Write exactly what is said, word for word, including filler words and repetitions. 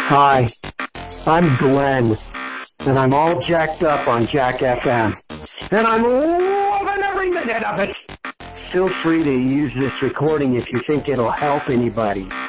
Hi, I'm Glenn, and I'm all jacked up on Jack F M, and I'm loving every minute of it. Feel free to use this recording if you think it'll help anybody.